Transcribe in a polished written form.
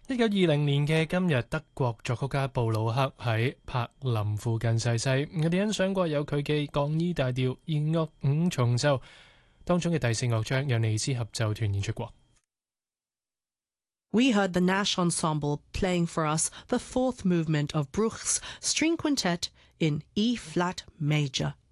1920年嘅今日，德國作曲家布魯克喺柏林附近逝世。我哋欣賞過有佢嘅降 E 大調弦樂五重奏當中嘅第四樂章，由尼斯合奏團演出過。 We heard the Nash Ensemble playing for us the fourth movement of Bruch's String Quintet in E-flat major.